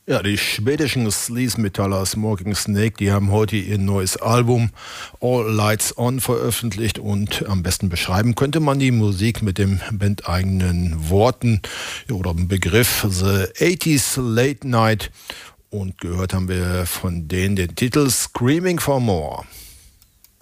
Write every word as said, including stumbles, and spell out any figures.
Ja, die schwedischen Sleaze-Metaller Smoking Snake, die haben heute ihr neues Album All Lights On veröffentlicht und am besten beschreiben könnte man die Musik mit dem bandeigenen Worten oder dem Begriff The eighties Late Night, und gehört haben wir von denen den Titel Screaming for More.